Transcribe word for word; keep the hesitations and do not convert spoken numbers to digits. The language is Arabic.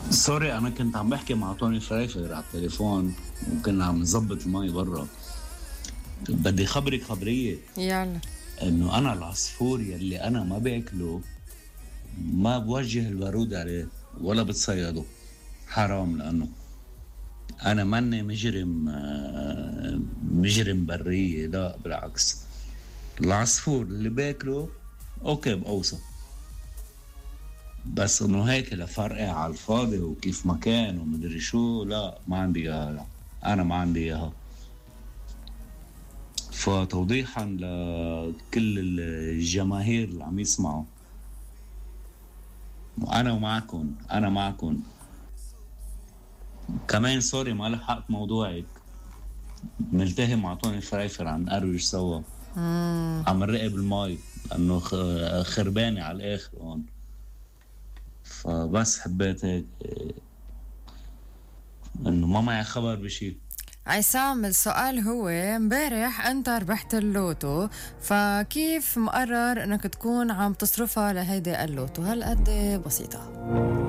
سوري، انا كنت عم بحكي مع توني فريفر على التليفون وكنا عم نظبط المي برا. بدي خبرك خبرية يلا. انه انا العصفور يلي انا ما باكله ما بوجه البارود عليه ولا بتصيده. حرام، لانه انا ماني مجرم، آه، مجرم برية، لا بالعكس. العصفور اللي باكله اوكي بأوصى، بس انه هيك لفرقع على الفاضي وكيف ما كان ومدري شو، لا ما عندي اياها. لا، انا ما عندي اياها. فتوضيحا لكل الجماهير اللي عم يسمعوا، انا ومعكم، انا معكم كمان. سوري ما لحقت موضوعك. ملتهم مع توني فرايفر عم نقروج سوا، مم. عم نراقب المي لانه خ- خربانه على الاخر هون. فبس حبيت هيك انه ما معي خبر بشي. عصام، السؤال هو امبارح انت ربحت اللوتو، فكيف مقرر انك تكون عم تصرفها لهيدي اللوتو؟ هالقد بسيطة.